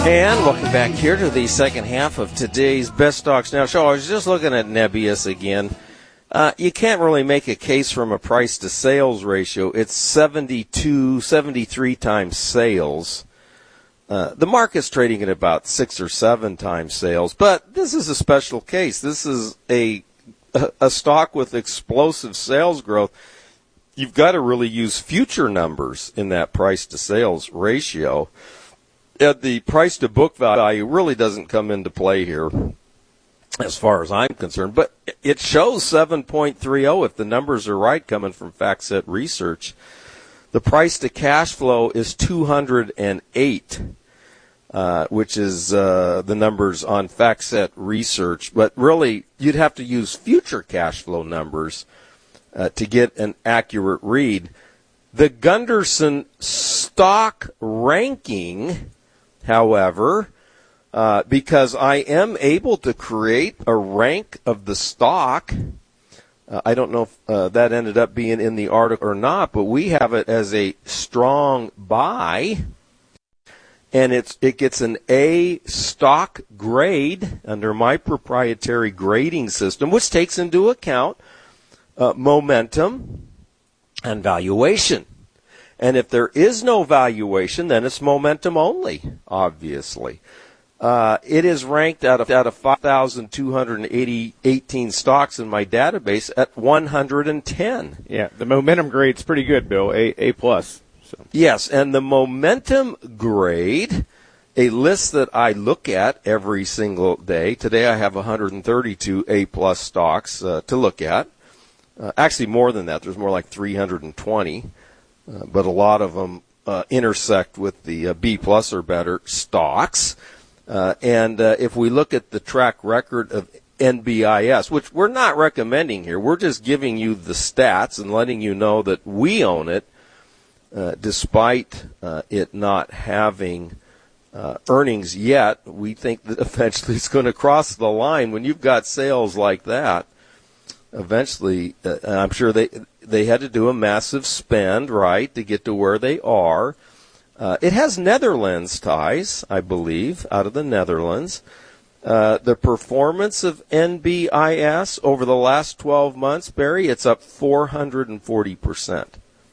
And welcome back here to the second half of today's Best Stocks Now show. I was just looking at Nebius again. You can't really make a case from a price to sales ratio. It's 73 times sales. The market's trading at about 6 or 7 times sales, but this is a special case. This is a stock with explosive sales growth. You've got to really use future numbers in that price to sales ratio. The price to book value really doesn't come into play here as far as I'm concerned, but it shows 7.30 if the numbers are right coming from FactSet Research. The price to cash flow is 208, which is the numbers on FactSet Research, but really you'd have to use future cash flow numbers to get an accurate read. The Gunderson stock ranking, however, because I am able to create a rank of the stock, I don't know if that ended up being in the article or not, but we have it as a strong buy, and it gets an A stock grade under my proprietary grading system, which takes into account momentum and valuation. And if there is no valuation, then it's momentum only, obviously. It is ranked out of 5,218 stocks in my database at 110. Yeah, the momentum grade's pretty good, Bill, A plus. So. Yes, and the momentum grade, a list that I look at every single day. Today I have 132 A plus stocks to look at. Actually, more than that. There's more like 320. But a lot of them intersect with the B plus or better stocks. And if we look at the track record of NBIS, which we're not recommending here, we're just giving you the stats and letting you know that we own it, despite it not having earnings yet. We think that eventually it's going to cross the line. When you've got sales like that, eventually, I'm sure they had to do a massive spend, right, to get to where they are. It has Netherlands ties, I believe, out of the Netherlands. The performance of NBIS over the last 12 months, Barry, it's up 440%.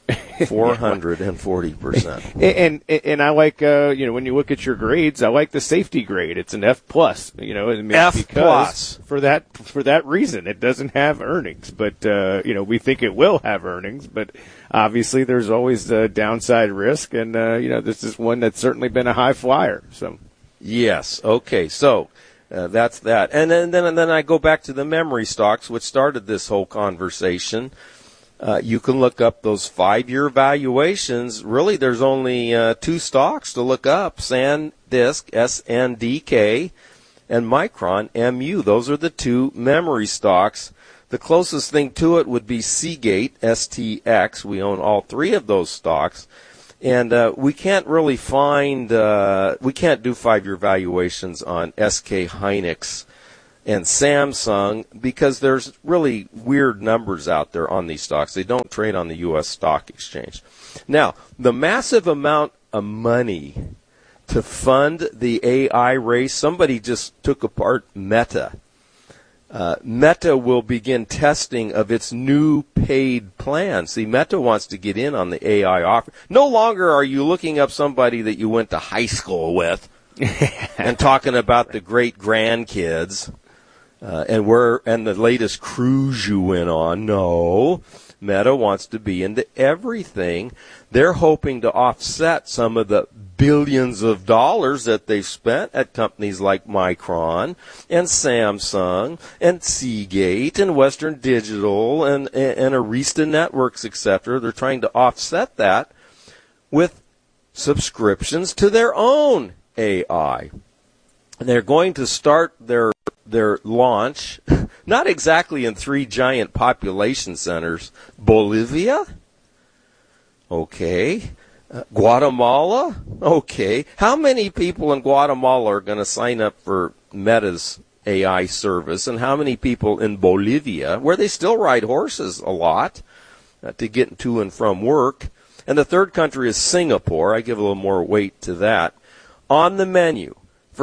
440%. And I like when you look at your grades, I like the safety grade. It's an F plus. F plus for that reason. It doesn't have earnings, but we think it will have earnings. But obviously, there's always the downside risk, and this is one that's certainly been a high flyer. So yes, okay, so. That's that. And then I go back to the memory stocks, which started this whole conversation. You can look up those 5-year valuations. Really, there's only 2 stocks to look up, SanDisk, SNDK, and Micron, MU. Those are the 2 memory stocks. The closest thing to it would be Seagate, STX. We own all 3 of those stocks. And we can't really find, we can't do 5-year valuations on SK Hynix and Samsung because there's really weird numbers out there on these stocks. They don't trade on the U.S. Stock Exchange. Now, the massive amount of money to fund the AI race, somebody just took apart Meta. Meta will begin testing of its new paid plan. See, Meta wants to get in on the AI offer. No longer are you looking up somebody that you went to high school with and talking about the great grandkids and the latest cruise you went on. No, Meta wants to be into everything. They're hoping to offset some of the billions of dollars that they've spent at companies like Micron and Samsung and Seagate and Western Digital and Arista Networks, etc. They're trying to offset that with subscriptions to their own AI. They're going to start their launch, not exactly in 3 giant population centers. Bolivia? Okay. Guatemala? Okay. How many people in Guatemala are going to sign up for Meta's AI service, and how many people in Bolivia, where they still ride horses a lot to get to and from work? And the third country is Singapore. I give a little more weight to that. On the menu, For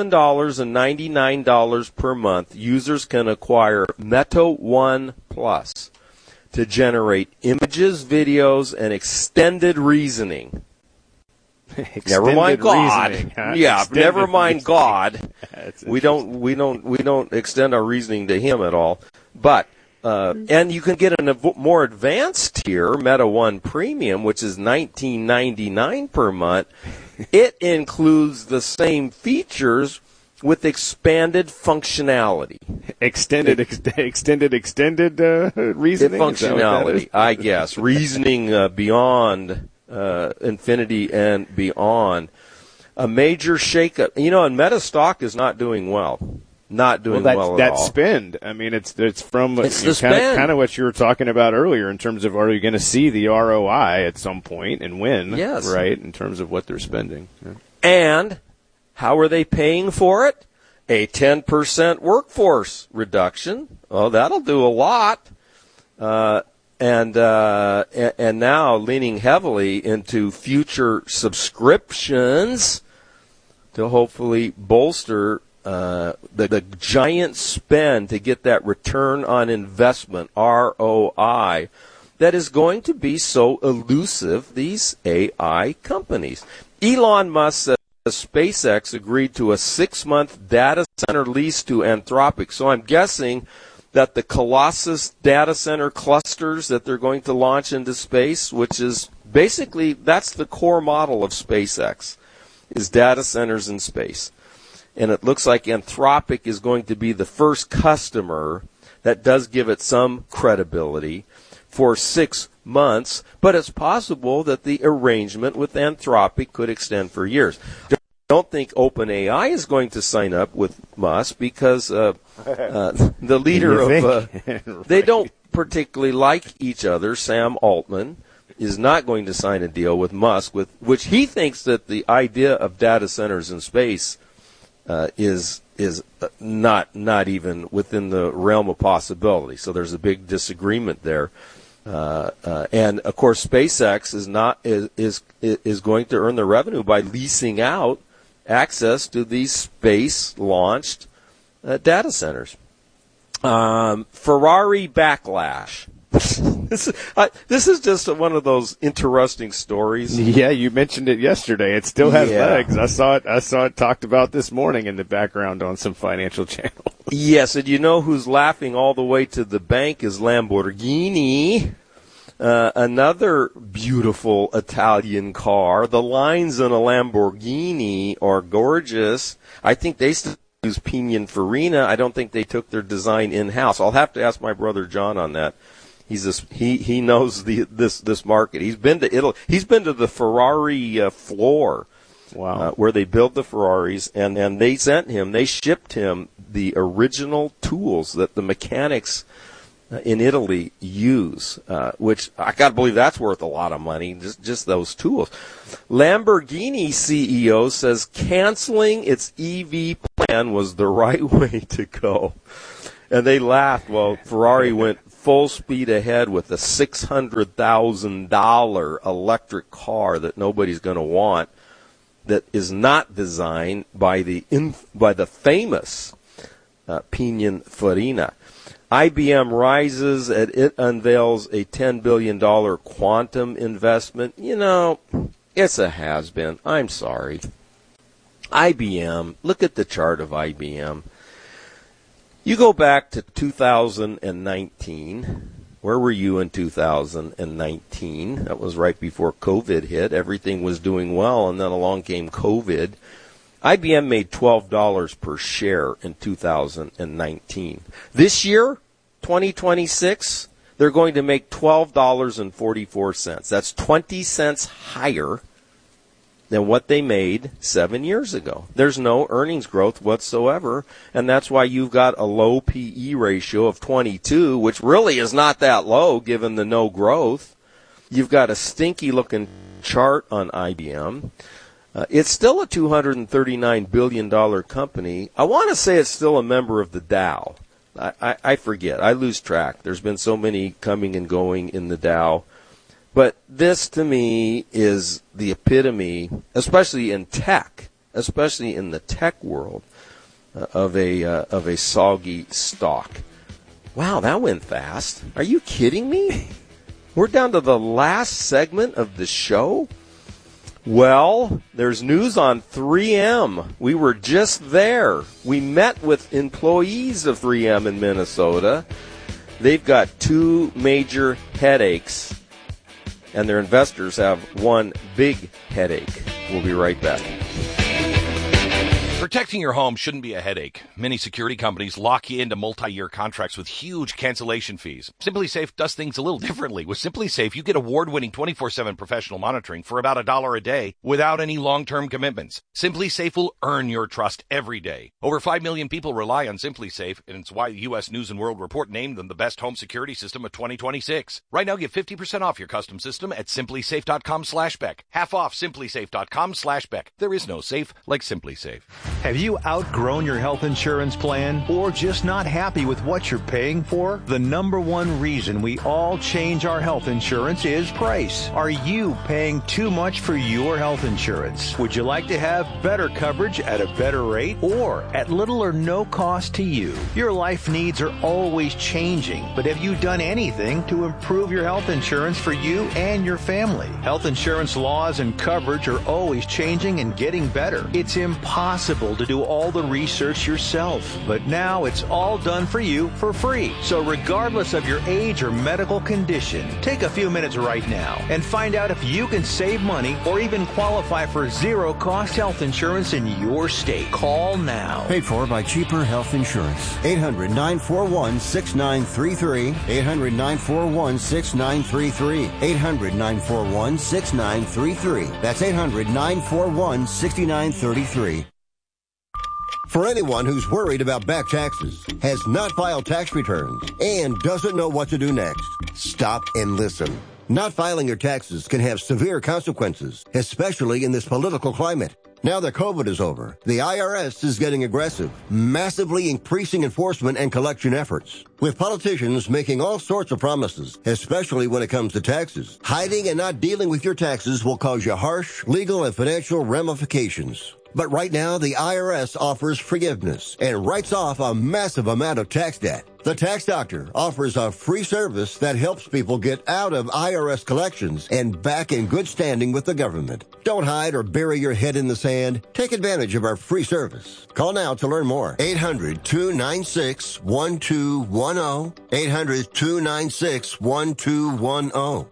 $7.99 per month, users can acquire Meta One Plus to generate images, videos, and extended reasoning. Never mind God. Reasoning, huh? Yeah, Extended never mind reasoning. God. We don't extend our reasoning to him at all. But and you can get a more advanced tier, Meta One Premium, which is $19.99 per month. It includes the same features with expanded functionality. Extended reasoning? Functionality, I guess. Reasoning beyond infinity and beyond. A major shakeup. And Meta stock is not doing well. Not doing well at all. That spend. I mean, it's from it's the spend. Kind of what you were talking about earlier in terms of, are you going to see the ROI at some point and when? Yes. Right, in terms of what they're spending. Yeah. And how are they paying for it? A 10% workforce reduction. Oh, that'll do a lot. And now leaning heavily into future subscriptions to hopefully bolster the giant spend to get that return on investment, ROI, that is going to be so elusive, these AI companies. Elon Musk says SpaceX agreed to a 6-month data center lease to Anthropic. So I'm guessing that the Colossus data center clusters that they're going to launch into space, which is basically, that's the core model of SpaceX, is data centers in space. And it looks like Anthropic is going to be the first customer that does give it some credibility for 6 months, but it's possible that the arrangement with Anthropic could extend for years. Don't think OpenAI is going to sign up with Musk because the leader of they don't particularly like each other. Sam Altman is not going to sign a deal with Musk, with which he thinks that the idea of data centers in space is not even within the realm of possibility. So there's a big disagreement there. And of course, SpaceX is going to earn their revenue by leasing out access to these space-launched data centers. Ferrari backlash. This is just one of those interesting stories. Yeah, you mentioned it yesterday. It still has legs. I saw it talked about this morning in the background on some financial channel. Yes, and you know who's laughing all the way to the bank is Lamborghini. Another beautiful Italian car. The lines in a Lamborghini are gorgeous. I think they still use Pininfarina. I don't think they took their design in-house. I'll have to ask my brother John on that. He knows this market. He's been to Italy. He's been to the Ferrari floor. Wow. Where they build the Ferraris, and they shipped him the original tools that the mechanics in Italy use, which I got to believe that's worth a lot of money, just those tools. Lamborghini CEO says canceling its EV plan was the right way to go. And they laughed while Ferrari went full speed ahead with a $600,000 electric car that nobody's going to want, that is not designed by the famous Pininfarina. IBM rises as it unveils a $10 billion quantum investment. It's a has-been. I'm sorry. IBM, look at the chart of IBM. You go back to 2019. Where were you in 2019? That was right before COVID hit. Everything was doing well, and then along came COVID. IBM made $12 per share in 2019. This year, 2026, they're going to make $12.44. That's 20 cents higher than what they made 7 years ago. There's no earnings growth whatsoever, and that's why you've got a low PE ratio of 22, which really is not that low given the no growth. You've got a stinky-looking chart on IBM. It's still a $239 billion company. I want to say it's still a member of the Dow. I forget. I lose track. There's been so many coming and going in the Dow. But this, to me, is the epitome, especially in tech, especially in the tech world, of a soggy stock. Wow, that went fast. Are you kidding me? We're down to the last segment of the show? Well, there's news on 3M. We were just there. We met with employees of 3M in Minnesota. They've got 2 major headaches, and their investors have one big headache. We'll be right back. Protecting your home shouldn't be a headache. Many security companies lock you into multi-year contracts with huge cancellation fees. SimpliSafe does things a little differently. With SimpliSafe, you get award-winning 24/7 professional monitoring for about $1 a day without any long-term commitments. SimpliSafe will earn your trust every day. Over 5 million people rely on SimpliSafe, and it's why the U.S. News & World Report named them the best home security system of 2026. Right now, get 50% off your custom system at SimpliSafe.com/Beck. Half off SimpliSafe.com/Beck. There is no safe like SimpliSafe. Have you outgrown your health insurance plan or just not happy with what you're paying for? The number one reason we all change our health insurance is price. Are you paying too much for your health insurance? Would you like to have better coverage at a better rate or at little or no cost to you? Your life needs are always changing, but have you done anything to improve your health insurance for you and your family? Health insurance laws and coverage are always changing and getting better. It's impossible to do all the research yourself, but now it's all done for you for free. So regardless of your age or medical condition, take a few minutes right now and find out if you can save money or even qualify for zero-cost health insurance in your state. Call now. Paid for by Cheaper Health Insurance. 800-941-6933. 800-941-6933. 800-941-6933. That's 800-941-6933. For anyone who's worried about back taxes, has not filed tax returns, and doesn't know what to do next, stop and listen. Not filing your taxes can have severe consequences, especially in this political climate. Now that COVID is over, the IRS is getting aggressive, massively increasing enforcement and collection efforts. With politicians making all sorts of promises, especially when it comes to taxes, hiding and not dealing with your taxes will cause you harsh legal and financial ramifications. But right now, the IRS offers forgiveness and writes off a massive amount of tax debt. The Tax Doctor offers a free service that helps people get out of IRS collections and back in good standing with the government. Don't hide or bury your head in the sand. Take advantage of our free service. Call now to learn more. 800-296-1210. 800-296-1210.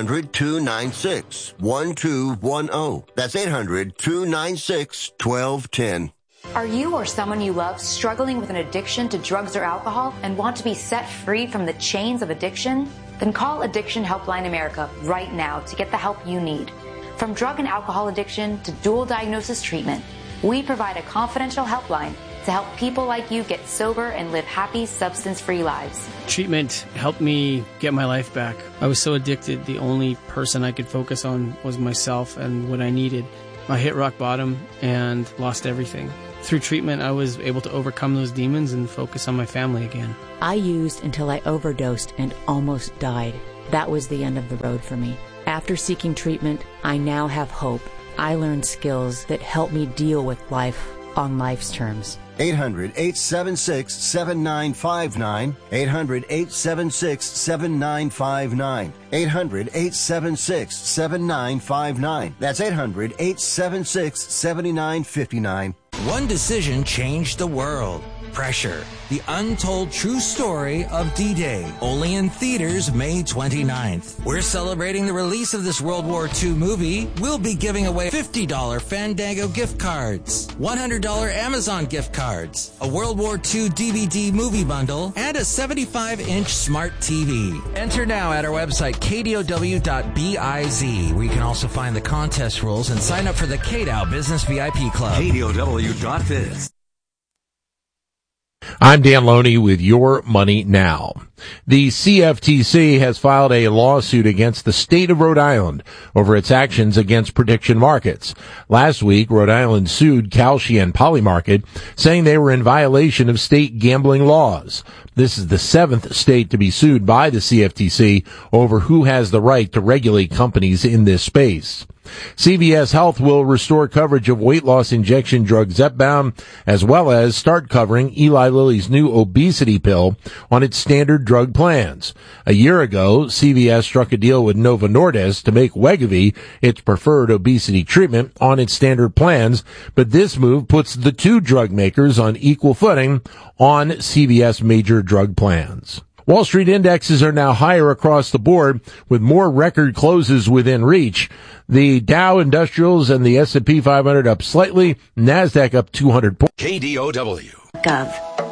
800-296-1210. That's 800-296-1210. Are you or someone you love struggling with an addiction to drugs or alcohol and want to be set free from the chains of addiction? Then call Addiction Helpline America right now to get the help you need. From drug and alcohol addiction to dual diagnosis treatment, we provide a confidential helpline to help people like you get sober and live happy, substance-free lives. Treatment helped me get my life back. I was so addicted, the only person I could focus on was myself and what I needed. I hit rock bottom and lost everything. Through treatment, I was able to overcome those demons and focus on my family again. I used until I overdosed and almost died. That was the end of the road for me. After seeking treatment, I now have hope. I learned skills that help me deal with life on life's terms. 800-876-7959. 800-876-7959. 800-876-7959. That's 800-876-7959. One decision changed the world. Pressure. The untold true story of D-Day. Only in theaters May 29th. We're celebrating the release of this World War II movie. We'll be giving away $50 Fandango gift cards, $100 Amazon gift cards, a World War II DVD movie bundle, and a 75-inch smart TV. Enter now at our website, kdow.biz, where you can also find the contest rules and sign up for the KDOW Business VIP Club. kdow.biz. I'm Dan Loney with Your Money Now. The CFTC has filed a lawsuit against the state of Rhode Island over its actions against prediction markets. Last week, Rhode Island sued Kalshi and Polymarket, saying they were in violation of state gambling laws. This is the 7th state to be sued by the CFTC over who has the right to regulate companies in this space. CVS Health will restore coverage of weight loss injection drug Zepbound, as well as start covering Eli Lilly's new obesity pill on its standard drug plans. A year ago, CVS struck a deal with Novo Nordisk to make Wegovy its preferred obesity treatment on its standard plans, but this move puts the two drug makers on equal footing on CVS major drug plans. Wall Street indexes are now higher across the board, with more record closes within reach. The Dow Industrials and the S&P 500 up slightly, NASDAQ up 200 points. KDOW. Gov.